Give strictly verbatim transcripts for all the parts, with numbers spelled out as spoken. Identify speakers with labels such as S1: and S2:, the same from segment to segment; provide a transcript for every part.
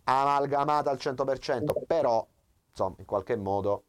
S1: amalgamata al cento per cento, però insomma in qualche modo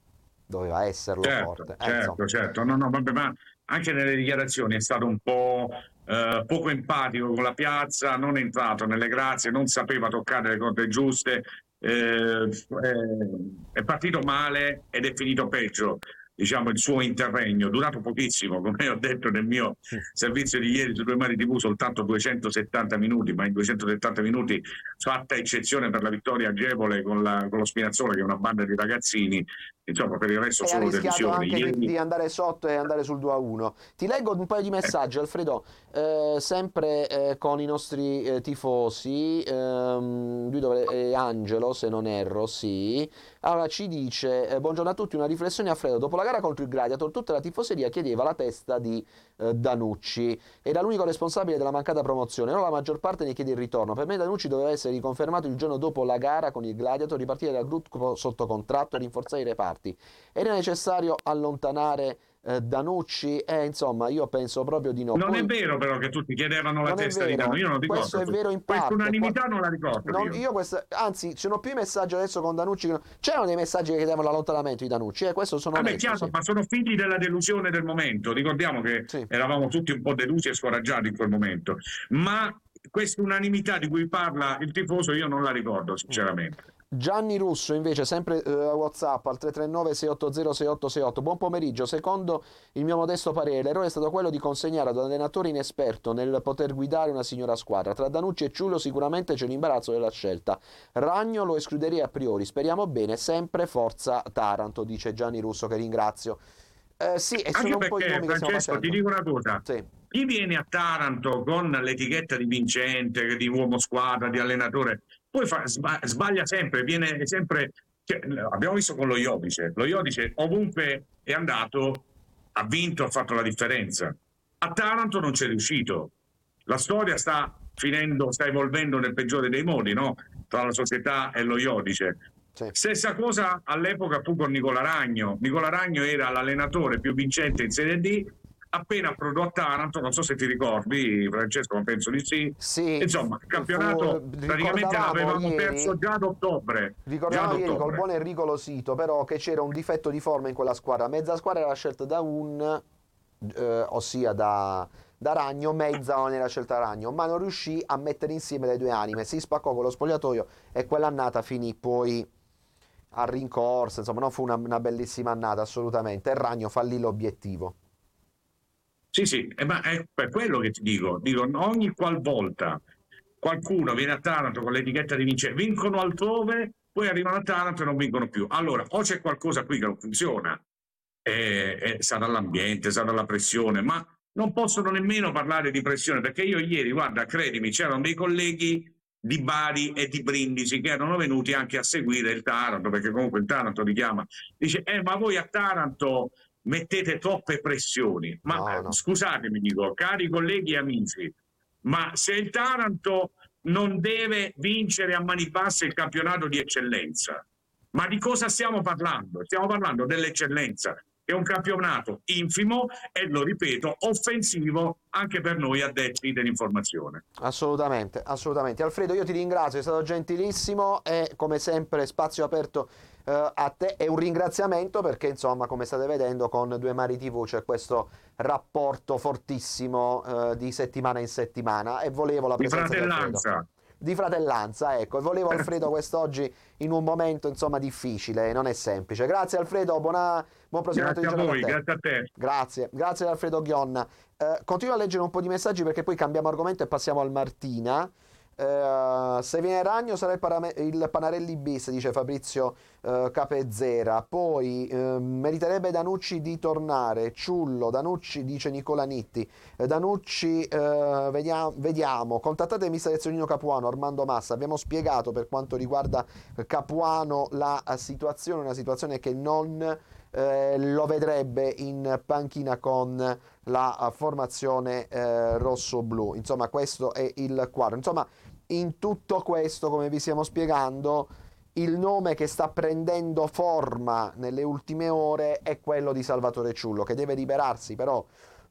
S1: doveva esserlo
S2: Certo,
S1: forte. Eh, insomma.
S2: certo, certo. No, no, vabbè, ma anche nelle dichiarazioni è stato un po' eh, poco empatico con la piazza, non è entrato nelle grazie, non sapeva toccare le corde giuste, eh, eh, è partito male ed è finito peggio. Diciamo il suo intervento, durato pochissimo, come ho detto nel mio servizio di ieri su Due Mari T V, soltanto duecentosettanta minuti, ma in duecentosettanta minuti, fatta eccezione per la vittoria agevole con, la, con lo Spinazzola, che è una banda di ragazzini, insomma, per il resto
S1: E ha
S2: solo
S1: rischiato
S2: delusione.
S1: anche di,
S2: Ieri,
S1: di andare sotto e andare sul due a uno. Ti leggo un paio di messaggi, Alfredo, eh, sempre eh, con i nostri eh, tifosi. Ehm, lui dovre- è Angelo, se non erro, sì. Allora ci dice: eh, buongiorno a tutti, una riflessione a freddo. Dopo la gara contro il Gladiator, tutta la tifoseria chiedeva la testa di eh, Danucci. Era l'unico responsabile della mancata promozione. Ora la maggior parte ne chiede il ritorno. Per me Danucci doveva essere riconfermato il giorno dopo la gara con il Gladiator, ripartire dal gruppo sotto contratto e rinforzare i reparti. Era necessario allontanare eh, Danucci? Eh, insomma, io penso proprio di no.
S2: non è
S1: Poi
S2: vero però che tutti chiedevano la
S1: non è
S2: testa di Danilo,
S1: vero,
S2: io non
S1: questo
S2: ricordo
S1: è
S2: tutto.
S1: vero in
S2: Questa
S1: parte. Qua-
S2: unanimità non la ricordo
S1: non-
S2: io.
S1: io questa- anzi, ci sono più messaggi adesso con Danucci. Che non- c'erano dei messaggi che chiedevano l'allontanamento di Danucci, e eh, questo sono
S2: Vabbè,
S1: onesto,
S2: chiaro,
S1: sì.
S2: ma sono figli della delusione del momento. Ricordiamo che
S1: Sì.
S2: eravamo tutti un po' delusi e scoraggiati in quel momento. Ma questa unanimità di cui parla il tifoso io non la ricordo,
S1: Mm.
S2: sinceramente.
S1: Gianni Russo invece sempre eh, WhatsApp al tre tre nove sei otto zero sei otto sei otto. Buon pomeriggio, secondo il mio modesto parere l'errore è stato quello di consegnare ad un allenatore inesperto nel poter guidare una signora squadra. Tra Danucci e Ciullo sicuramente c'è l'imbarazzo della scelta. Ragno lo escluderei a priori, speriamo bene, sempre forza Taranto, dice Gianni Russo, che ringrazio. Eh, sì, e
S2: Anche
S1: sono un po' i
S2: perché,
S1: nomi che stiamo
S2: Francesco, ti
S1: facendo.
S2: dico una cosa,
S1: Sì.
S2: chi viene a Taranto con l'etichetta di vincente, di uomo squadra, di allenatore, poi fa, sba- sbaglia sempre, viene sempre... Cioè, abbiamo visto con lo Iodice, lo Iodice ovunque è andato ha vinto, ha fatto la differenza. A Taranto non c'è riuscito. La storia sta finendo, sta evolvendo nel peggiore dei modi, no? Tra la società e lo Iodice.
S1: Sì.
S2: Stessa cosa all'epoca fu con Nicola Ragno. Nicola Ragno era l'allenatore più vincente in Serie D, appena approdò a Taranto, non so se ti ricordi, Francesco, ma penso di sì.
S1: Sì,
S2: Insomma, il
S1: fu-
S2: campionato praticamente
S1: ricordavamo
S2: l'avevamo perso
S1: ieri
S2: già ad ottobre. Già ad
S1: Ricordavamo ieri col
S2: ottobre.
S1: buon Enrico Losito però che c'era un difetto di forma in quella squadra. Mezza squadra era scelta da un, eh, ossia da, da Ragno, mezza non era scelta da Ragno, ma non riuscì a mettere insieme le due anime. Si spaccò con lo spogliatoio e quell'annata finì poi a rincorsa. Insomma, non fu una, una bellissima annata assolutamente. E Ragno fallì l'obiettivo.
S2: Sì, sì, eh, ma è per quello che ti dico, dico, ogni qualvolta qualcuno viene a Taranto con l'etichetta di vincere, vincono altrove, poi arrivano a Taranto e non vincono più. Allora, o c'è qualcosa qui che non funziona, eh, eh, sarà l'ambiente, sarà la pressione, ma non possono nemmeno parlare di pressione, perché io ieri, guarda, credimi, c'erano dei colleghi di Bari e di Brindisi che erano venuti anche a seguire il Taranto, perché comunque il Taranto richiama, dice, eh, ma voi a Taranto mettete troppe pressioni. Ma
S1: No,
S2: eh,
S1: no.
S2: scusatemi, dico, cari colleghi e amici, ma se il Taranto non deve vincere a mani basse il campionato di eccellenza, ma di cosa stiamo parlando? Stiamo parlando dell'eccellenza, che è un campionato infimo e, lo ripeto, offensivo anche per noi addetti dell'informazione.
S1: Assolutamente, assolutamente. Alfredo, io ti ringrazio, è stato gentilissimo e come sempre spazio aperto eh, a te e un ringraziamento perché insomma, come state vedendo con Due Mari T V c'è questo rapporto fortissimo eh, di settimana in settimana e volevo la
S2: Di
S1: presenza di Alfredo.
S2: fratellanza.
S1: Di fratellanza, ecco, e volevo Alfredo quest'oggi in un momento insomma difficile, non è semplice. Grazie Alfredo, buona, buon proseguimento di
S2: Grazie a
S1: giornata a
S2: voi,
S1: te.
S2: grazie a te.
S1: Grazie, grazie ad Alfredo Ghionna. Eh, continuo a leggere un po' di messaggi perché poi cambiamo argomento e passiamo al Martina. Eh, se viene Ragno sarà il, parame- il Panarelli bis, dice Fabrizio eh, Capezzera. Poi eh, meriterebbe Danucci di tornare. Ciullo, Danucci, dice Nicola Nitti. Eh, Danucci, eh, vediamo, vediamo. Contattate mister Ezzolino Capuano, Armando Massa. Abbiamo spiegato per quanto riguarda Capuano la eh, situazione, una situazione che non eh, lo vedrebbe in panchina con la formazione eh, rosso-blu. Insomma, questo è il quadro. Insomma, in tutto questo, come vi stiamo spiegando, il nome che sta prendendo forma nelle ultime ore è quello di Salvatore Ciullo, che deve liberarsi però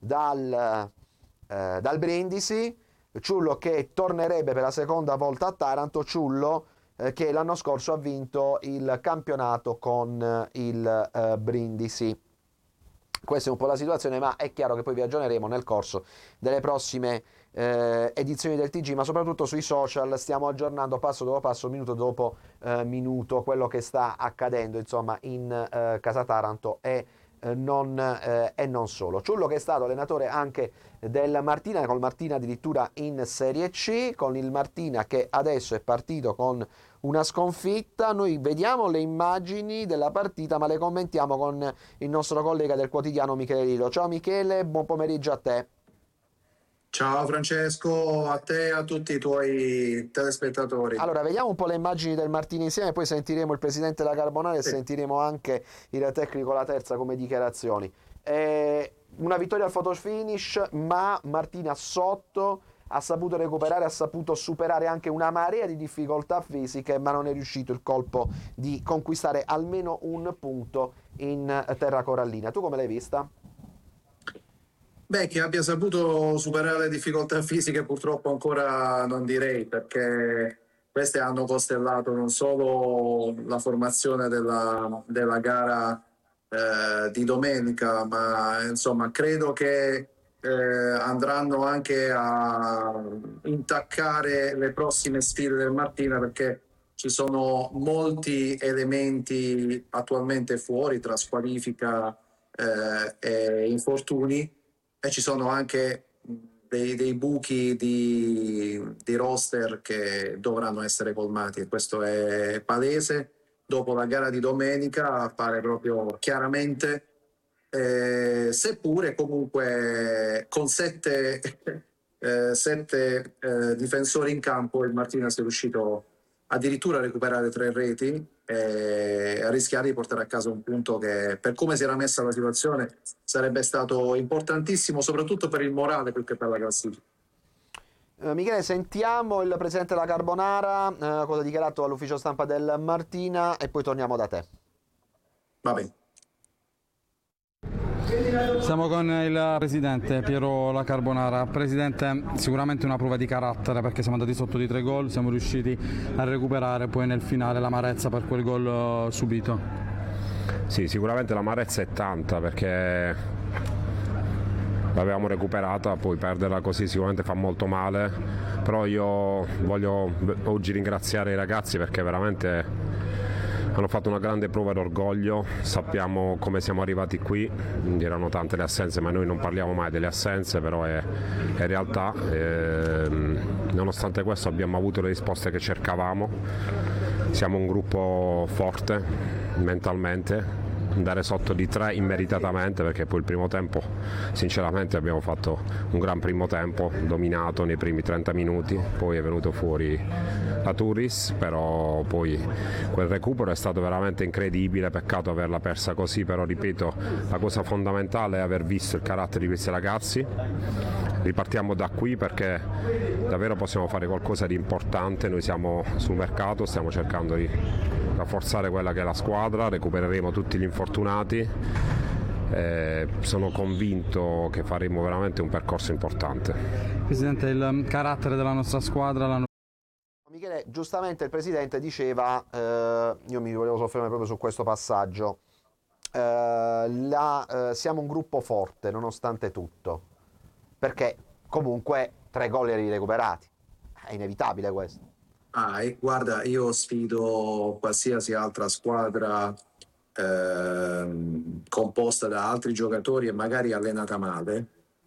S1: dal, eh, dal Brindisi. Ciullo che tornerebbe per la seconda volta a Taranto. Ciullo eh, che l'anno scorso ha vinto il campionato con il eh, Brindisi. Questa è un po' la situazione, ma è chiaro che poi vi aggiorneremo nel corso delle prossime eh, edizioni del T G, ma soprattutto sui social stiamo aggiornando passo dopo passo, minuto dopo eh, minuto, quello che sta accadendo insomma in eh, Casa Taranto e, eh, non, eh, e non solo. Ciullo che è stato allenatore anche del Martina, col Martina addirittura in Serie C, con il Martina che adesso è partito con una sconfitta. Noi vediamo le immagini della partita, ma le commentiamo con il nostro collega del quotidiano Michele Lillo. Ciao Michele, buon pomeriggio a te.
S3: Ciao Francesco, a te e a tutti i tuoi telespettatori.
S1: Allora, vediamo un po' le immagini del Martini insieme, poi sentiremo il presidente della Carbonara e
S3: Sì.
S1: sentiremo anche il tecnico La Terza come dichiarazioni. Eh, una vittoria al photo finish, ma Martina sotto ha saputo recuperare, ha saputo superare anche una marea di difficoltà fisiche, ma non è riuscito il colpo di conquistare almeno un punto in terra corallina. Tu come l'hai vista?
S3: Beh, che abbia saputo superare le difficoltà fisiche purtroppo ancora non direi, perché queste hanno costellato non solo la formazione della, della gara eh, di domenica, ma insomma credo che eh, andranno anche a intaccare le prossime sfide del Martina, perché ci sono molti elementi attualmente fuori tra squalifica eh, e infortuni, e ci sono anche dei, dei buchi di, di roster che dovranno essere colmati, e questo è palese. Dopo la gara di domenica appare proprio chiaramente, eh, seppure comunque con sette, eh, sette eh, difensori in campo il Martina sia riuscito addirittura a recuperare tre reti e a rischiare di portare a casa un punto che, per come si era messa la situazione, sarebbe stato importantissimo, soprattutto per il morale più che per la classifica.
S1: Uh, Michele, sentiamo il presidente della Carbonara, uh, cosa ha dichiarato all'ufficio stampa del Martina e poi torniamo da te.
S3: Va bene.
S4: Siamo con il presidente Piero La Carbonara. Presidente, sicuramente una prova di carattere, perché siamo andati sotto di tre gol, siamo riusciti a recuperare poi nel finale l'amarezza per quel gol subito.
S5: Sì, sicuramente l'amarezza è tanta, perché l'avevamo recuperata, poi perderla così sicuramente fa molto male, però io voglio oggi ringraziare i ragazzi perché veramente hanno fatto una grande prova d'orgoglio. Sappiamo come siamo arrivati qui, erano tante le assenze, ma noi non parliamo mai delle assenze, però è, è realtà. E, nonostante questo abbiamo avuto le risposte che cercavamo, siamo un gruppo forte mentalmente. Andare sotto di tre immeritatamente, perché poi il primo tempo sinceramente abbiamo fatto un gran primo tempo, dominato nei primi trenta minuti, poi è venuto fuori la Turris, però poi quel recupero è stato veramente incredibile, peccato averla persa così, però ripeto, la cosa fondamentale è aver visto il carattere di questi ragazzi. Ripartiamo da qui perché davvero possiamo fare qualcosa di importante. Noi siamo sul mercato, stiamo cercando di rafforzare quella che è la squadra, recupereremo tutti gli infortunati, eh, sono convinto che faremo veramente un percorso importante.
S4: Presidente, il carattere della nostra squadra l'hanno...
S1: Michele, giustamente il presidente diceva, eh, io mi volevo soffermare proprio su questo passaggio, eh, la, eh, siamo un gruppo forte nonostante tutto, perché comunque tre gol li recuperati, è inevitabile questo.
S3: Ah, e guarda, io sfido qualsiasi altra squadra ehm, composta da altri giocatori e magari allenata male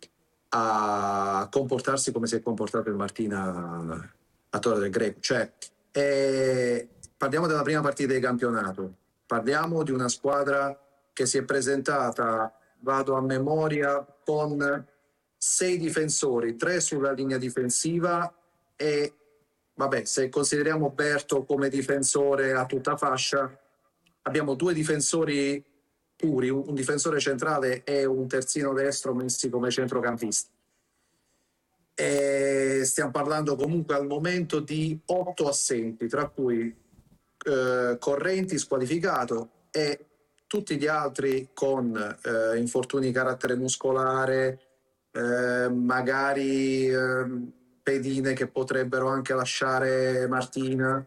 S3: a comportarsi come si è comportato il Martina a Torre del Greco. Cioè, eh, parliamo della prima partita di campionato, parliamo di una squadra che si è presentata, vado a memoria, con sei difensori, tre sulla linea difensiva e vabbè, se consideriamo Berto come difensore a tutta fascia, abbiamo due difensori puri, un difensore centrale e un terzino destro messi come centrocampisti. E stiamo parlando comunque al momento di otto assenti, tra cui eh, Correnti squalificato e tutti gli altri con eh, infortuni di carattere muscolare, eh, magari... Eh, pedine che potrebbero anche lasciare Martina,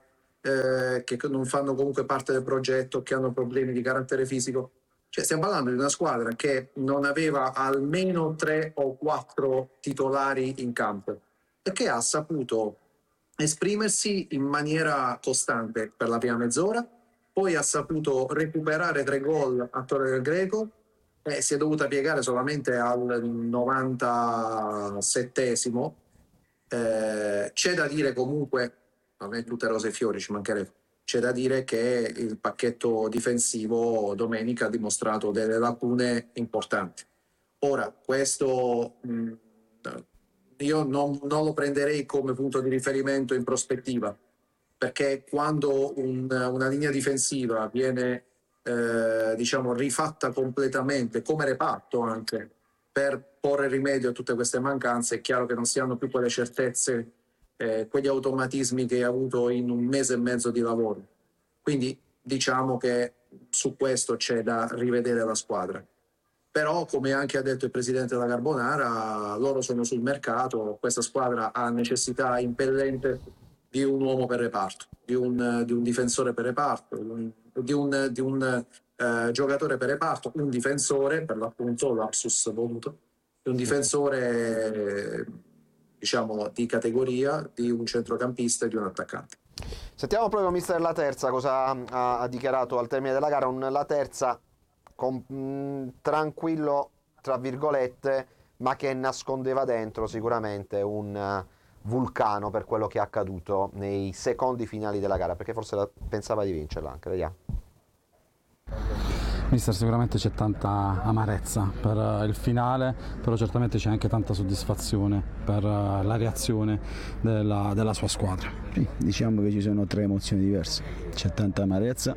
S3: eh, che non fanno comunque parte del progetto, che hanno problemi di carattere fisico. Cioè, stiamo parlando di una squadra che non aveva almeno tre o quattro titolari in campo e che ha saputo esprimersi in maniera costante per la prima mezz'ora, poi ha saputo recuperare tre gol a Torre del Greco e si è dovuta piegare solamente al novantasettesimo. Eh, c'è da dire comunque, non è tutte rose e fiori, ci mancherebbe, c'è da dire che il pacchetto difensivo domenica ha dimostrato delle lacune importanti. Ora, questo mh, io non, non lo prenderei come punto di riferimento in prospettiva, perché quando un, una linea difensiva viene eh, diciamo rifatta completamente come reparto anche per porre rimedio a tutte queste mancanze, è chiaro che non si hanno più quelle certezze, eh, quegli automatismi che hai avuto in un mese e mezzo di lavoro. Quindi diciamo che su questo c'è da rivedere la squadra. Però, come anche ha detto il presidente della Carbonara, loro sono sul mercato, questa squadra ha necessità impellente di un uomo per reparto, di un, di un difensore per reparto, di un, di un eh, giocatore per reparto, un difensore, per l'appunto, lapsus voluto, un difensore diciamo di categoria, di un centrocampista e di un attaccante.
S1: Sentiamo proprio mister La Terza cosa ha, ha dichiarato al termine della gara. Un La Terza con, mh, tranquillo tra virgolette, ma che nascondeva dentro sicuramente un uh, vulcano per quello che è accaduto nei secondi finali della gara, perché forse la, pensava di vincerla anche. Vediamo.
S4: Mister, sicuramente c'è tanta amarezza per il finale, però certamente c'è anche tanta soddisfazione per la reazione della, della sua squadra.
S6: Sì, diciamo che ci sono tre emozioni diverse, c'è tanta amarezza,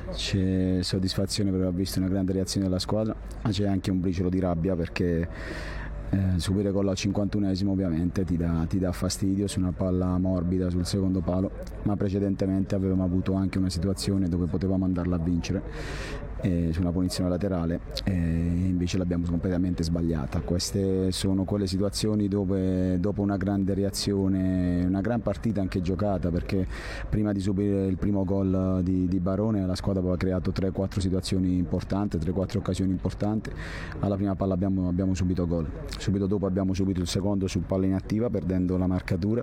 S6: c'è soddisfazione per aver visto una grande reazione della squadra, ma c'è anche un briciolo di rabbia perché Eh, subire gol al cinquantunesimo ovviamente ti dà, ti dà fastidio su una palla morbida sul secondo palo, ma precedentemente avevamo avuto anche una situazione dove potevamo andarla a vincere eh, su una punizione laterale e invece l'abbiamo completamente sbagliata. Queste sono quelle situazioni dove dopo una grande reazione, una gran partita anche giocata, perché prima di subire il primo gol di, di Barone la squadra aveva creato tre quattro situazioni importanti, tre quattro occasioni importanti, alla prima palla abbiamo, abbiamo subito gol. Subito dopo abbiamo subito il secondo su palla inattiva perdendo la marcatura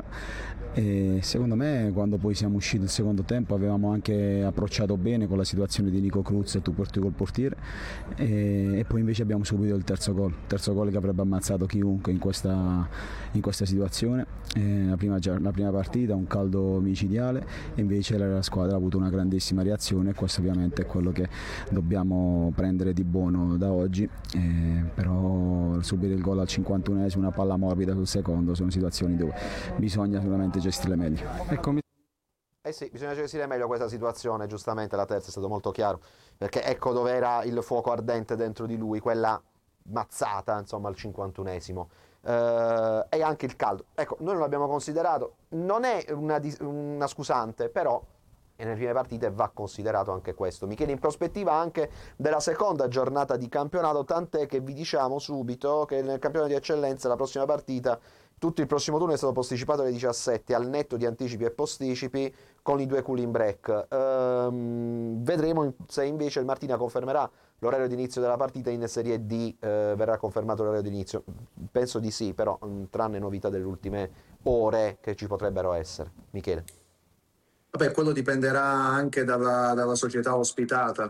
S6: e secondo me quando poi siamo usciti il secondo tempo avevamo anche approcciato bene con la situazione di Nico Cruz e tu porti col portiere e, e poi invece abbiamo subito il terzo gol, terzo gol che avrebbe ammazzato chiunque in questa, in questa situazione. E la, prima, la prima partita un caldo micidiale e invece la, la squadra ha avuto una grandissima reazione e questo ovviamente è quello che dobbiamo prendere di buono da oggi, eh, però subire il gol al cinquantunesimo, una palla morbida sul secondo, sono situazioni dove bisogna sicuramente gestire meglio.
S4: Ecco, mi...
S1: Eh sì, bisogna gestire meglio questa situazione, giustamente La Terza è stato molto chiaro, perché ecco dove era il fuoco ardente dentro di lui, quella mazzata insomma al cinquantunesimo. Uh, e anche il caldo, ecco, noi non l'abbiamo considerato, non è una, una scusante, però e nelle prime partite va considerato anche questo. Michele, in prospettiva anche della seconda giornata di campionato, tant'è che vi diciamo subito che nel campionato di eccellenza la prossima partita, tutto il prossimo turno è stato posticipato alle diciassette al netto di anticipi e posticipi con i due cooling break. Ehm, vedremo se invece il Martina confermerà l'orario di inizio della partita in Serie D, eh, verrà confermato l'orario di inizio, penso di sì, però mh, tranne novità delle ultime ore che ci potrebbero essere. Michele.
S3: Vabbè, quello dipenderà anche dalla, dalla società ospitata.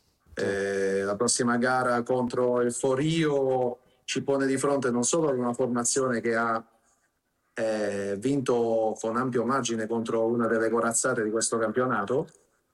S3: Eh, la prossima gara contro il Forio ci pone di fronte non solo ad una formazione che ha eh, vinto con ampio margine contro una delle corazzate di questo campionato,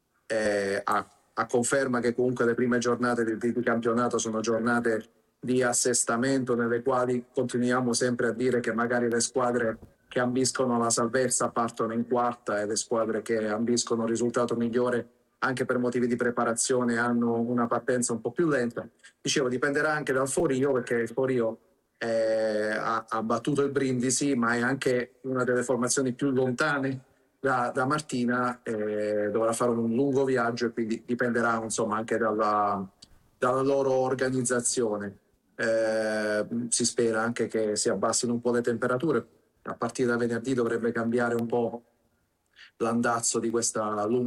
S3: eh, a, a conferma che comunque le prime giornate di, di campionato sono giornate di assestamento nelle quali continuiamo sempre a dire che magari le squadre che ambiscono alla salvezza partono in quarta e le squadre che ambiscono un risultato migliore anche per motivi di preparazione hanno una partenza un po' più lenta. Dicevo, dipenderà anche dal Forio, perché il Forio eh, ha, ha battuto il Brindisi, ma è anche una delle formazioni più lontane da, da Martina, eh, dovrà fare un lungo viaggio e quindi dipenderà insomma anche dalla, dalla loro organizzazione. Eh, si spera anche che si abbassino un po' le temperature. A partire da venerdì dovrebbe cambiare un po' l'andazzo di questa lunga